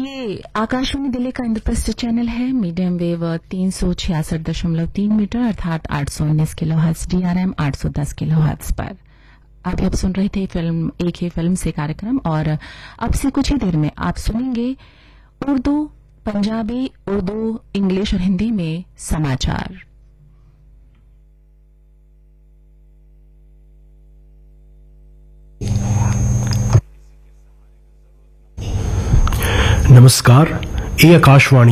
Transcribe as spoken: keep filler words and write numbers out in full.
ये आकाशवाणी दिल्ली का इंद्रप्रस्थ चैनल है। मीडियम वेव तीन सौ छियासठ दशमलव तीन मीटर अर्थात आठ सौ उन्नीस किलो हर्ट्ज, डीआरएम आठ सौ दस किलो हर्ट्ज पर। अभी आप सुन रहे थे फिल्म एक ही फिल्म से कार्यक्रम, और अब से कुछ ही देर में आप सुनेंगे उर्दू, पंजाबी, उर्दू, इंग्लिश और हिंदी में समाचार। नमस्कार, ये आकाशवाणी